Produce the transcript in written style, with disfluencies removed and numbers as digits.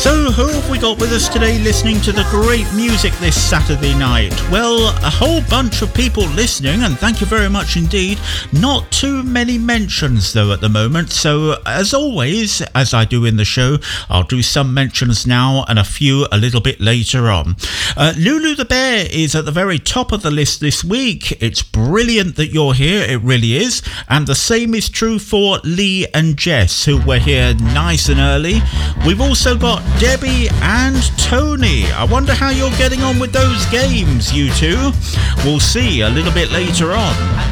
So who have we got with us today listening to the great music this Saturday night? Well, a whole bunch of people listening, and thank you very much indeed. Not too many mentions though at the moment, so as always, as I do in the show, I'll do some mentions now and a few a little bit later on. Lulu the Bear is at the very top of the list this week. It's brilliant that you're here, it really is, and the same is true for Lee and Jess, who were here nice and early. We've also got Debbie and Tony. I wonder how you're getting on with those games, you two. We'll see a little bit later on.